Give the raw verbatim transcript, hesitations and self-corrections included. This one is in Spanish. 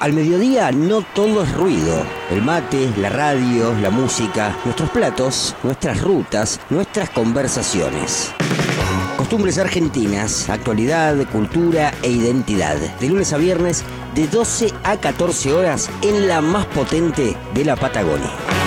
Al mediodía no todo es ruido. El mate, la radio, la música, nuestros platos, nuestras rutas, nuestras conversaciones. Costumbres argentinas, actualidad, cultura e identidad. De lunes a viernes, de doce a catorce horas, en la más potente de la Patagonia.